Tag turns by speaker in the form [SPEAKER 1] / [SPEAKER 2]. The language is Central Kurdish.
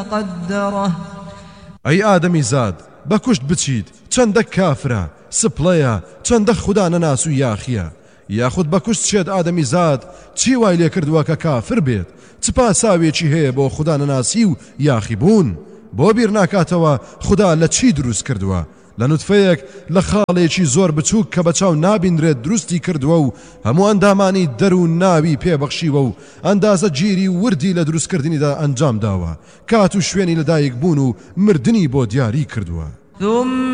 [SPEAKER 1] قدره
[SPEAKER 2] ئەی ئادەمی زاد بەکوشت بچیت چەندە کافرە سپڵەیە چەندە خوددا نەناس و یاخیە یاخود بەکوشت چێت ئادەمی زاد چی وای لێ کردووە کە کافر بێت چ پاساوێکی هەیە بۆ خوددا نەناسی و یاخی بوون بۆ بیر ناکاتەوە خوددا لە چی دروست کردووە لە نوتفەیەک لە خاڵێکی زۆر بچووک کە بە چاو نابیندرێت دروستی کردووە و هەموو ئەندامانی دەر و ناوی پێبەخشیوە و ئەندازە گیری وردی لە دروستکردنیدا ئەنجام داوە کات و شوێنی لەدایک بوون و مردنی بۆ دیاری کردووە